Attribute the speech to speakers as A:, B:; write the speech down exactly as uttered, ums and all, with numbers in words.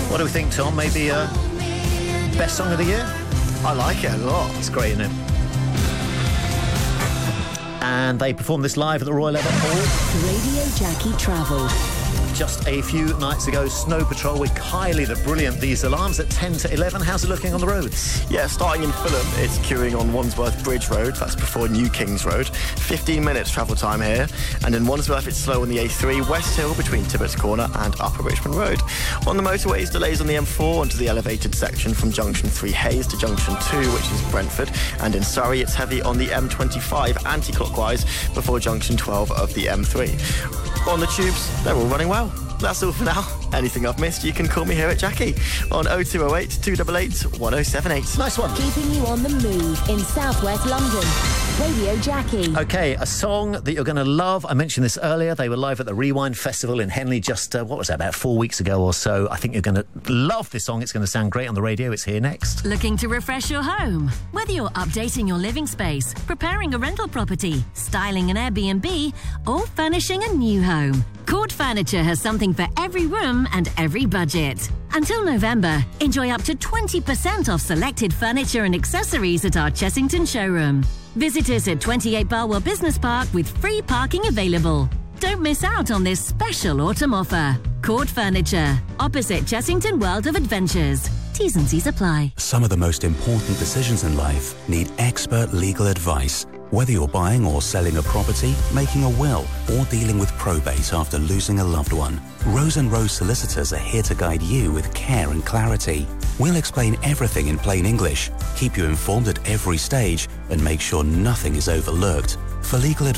A: What do we think, Tom? Maybe uh, best song of the year?
B: I like it a lot.
A: It's great, isn't it? And they performed this live at the Royal Albert Hall.
C: Radio Jackie Travel.
A: Just a few nights ago, Snow Patrol with Kylie the Brilliant. These alarms at ten to eleven. How's it looking on the roads?
B: Yeah, starting in Fulham, it's queuing on Wandsworth Bridge Road. That's before New Kings Road. fifteen minutes travel time here. And in Wandsworth, it's slow on the A three, West Hill between Tibbets Corner and Upper Richmond Road. On the motorways, delays on the M four onto the elevated section from Junction three Hayes to Junction two, which is Brentford. And in Surrey, it's heavy on the M twenty-five anti-clockwise before Junction twelve of the M three. On the tubes, they're all running well. That's all for now. Anything I've missed, you can call me here at Jackie on oh two oh eight, two eight eight, one oh seven eight.
A: Nice one.
C: Keeping you on the move in southwest London. Radio Jackie.
A: OK, a song that you're going to love. I mentioned this earlier. They were live at the Rewind Festival in Henley just, uh, what was that, about four weeks ago or so. I think you're going to love this song. It's going to sound great on the radio. It's here next.
D: Looking to refresh your home? Whether you're updating your living space, preparing a rental property, styling an Airbnb, or furnishing a new home, Cord Furniture has something for every room and every budget. Until November, enjoy up to twenty percent off selected furniture and accessories at our Chessington showroom. Visit us at twenty-eight Barwell Business Park with free parking available. Don't miss out on this special autumn offer. Cord Furniture, opposite Chessington World of Adventures. T's and C's apply.
E: Some of the most important decisions in life need expert legal advice. Whether you're buying or selling a property, making a will, or dealing with probate after losing a loved one, Rose and Rose Solicitors are here to guide you with care and clarity. We'll explain everything in plain English, keep you informed at every stage, and make sure nothing is overlooked. For legal advice,